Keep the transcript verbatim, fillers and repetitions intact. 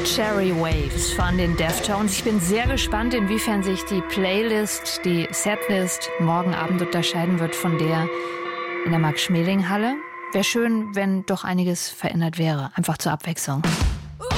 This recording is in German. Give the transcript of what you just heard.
Cherry Waves von den Deftones. Ich bin sehr gespannt, inwiefern sich die Playlist, die Setlist morgen Abend unterscheiden wird von der in der Max-Schmeling-Halle. Wäre schön, wenn doch einiges verändert wäre, einfach zur Abwechslung.